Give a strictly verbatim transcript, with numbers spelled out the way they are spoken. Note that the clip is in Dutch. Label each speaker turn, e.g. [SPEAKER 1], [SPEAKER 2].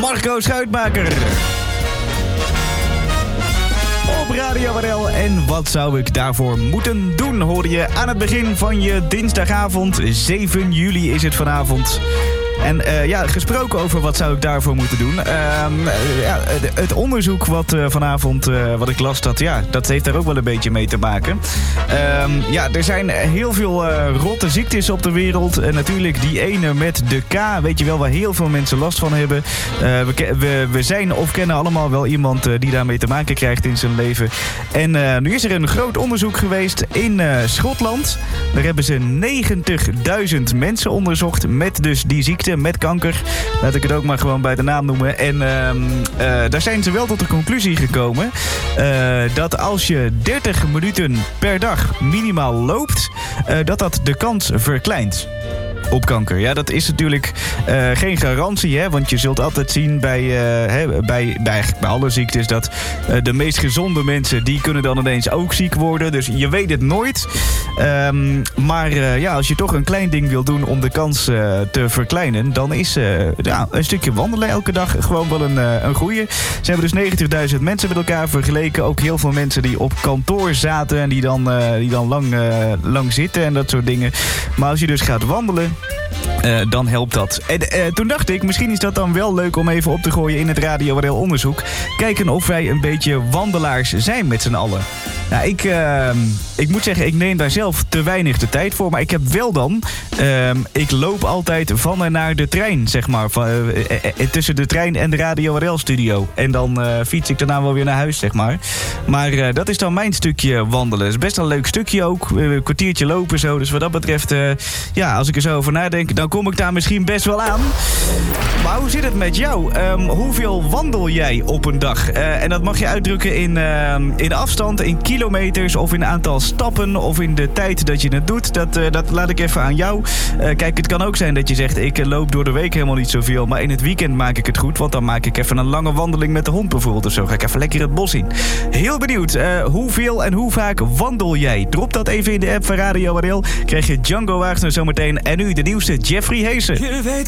[SPEAKER 1] Marco Schuitmaker. Op Radio R L. En wat zou ik daarvoor moeten doen, hoorde je aan het begin van je dinsdagavond. zeven juli is het vanavond. En uh, ja, gesproken over wat zou ik daarvoor moeten doen. Uh, uh, ja, het onderzoek wat uh, vanavond, uh, wat ik las, dat, ja, dat heeft daar ook wel een beetje mee te maken. Uh, ja, er zijn heel veel uh, rotte ziektes op de wereld. En natuurlijk die ene met de K, weet je wel, waar heel veel mensen last van hebben. Uh, we, we, we zijn of kennen allemaal wel iemand uh, die daarmee te maken krijgt in zijn leven. En uh, nu is er een groot onderzoek geweest in uh, Schotland. Daar hebben ze negentigduizend mensen onderzocht met dus die ziekte. Met kanker, laat ik het ook maar gewoon bij de naam noemen. En uh, uh, daar zijn ze wel tot de conclusie gekomen uh, dat als je dertig minuten per dag minimaal loopt, uh, dat dat de kans verkleint op kanker. Ja, dat is natuurlijk uh, geen garantie, hè, want je zult altijd zien bij, uh, hè, bij, bij, bij alle ziektes dat uh, de meest gezonde mensen, die kunnen dan ineens ook ziek worden. Dus je weet het nooit. Um, maar uh, ja, als je toch een klein ding wil doen om de kans uh, te verkleinen, dan is uh, ja, een stukje wandelen elke dag gewoon wel een, uh, een goeie. Ze hebben dus negentigduizend mensen met elkaar vergeleken. Ook heel veel mensen die op kantoor zaten en die dan, uh, die dan lang, uh, lang zitten en dat soort dingen. Maar als je dus gaat wandelen, Uh, dan helpt dat. En uh, toen dacht ik, misschien is dat dan wel leuk om even op te gooien in het Radio R L onderzoek. Kijken of wij een beetje wandelaars zijn met z'n allen. Nou, ik, uh, ik moet zeggen, ik neem daar zelf te weinig de tijd voor. Maar ik heb wel dan, uh, ik loop altijd van en naar de trein, zeg maar. Van, uh, uh, tussen de trein en de Radio R L studio. En dan uh, fiets ik daarna wel weer naar huis, zeg maar. Maar uh, dat is dan mijn stukje wandelen. Het is best een leuk stukje ook. Uh, een kwartiertje lopen zo. Dus wat dat betreft, uh, ja, als ik er zo over nadenk, dan kom ik daar misschien best wel aan. Maar hoe zit het met jou? Um, hoeveel wandel jij op een dag? Uh, en dat mag je uitdrukken in, uh, in afstand, in kilometers of in aantal stappen of in de tijd dat je het doet. Dat, uh, dat laat ik even aan jou. Uh, kijk, het kan ook zijn dat je zegt, ik loop door de week helemaal niet zoveel, maar in het weekend maak ik het goed, want dan maak ik even een lange wandeling met de hond bijvoorbeeld of zo. Ga ik even lekker het bos in. Heel benieuwd, uh, hoeveel en hoe vaak wandel jij? Drop dat even in de app van Radio R L. Krijg je Django Wagner zometeen en nu de nieuwste Jeffrey Heesen.
[SPEAKER 2] Je weet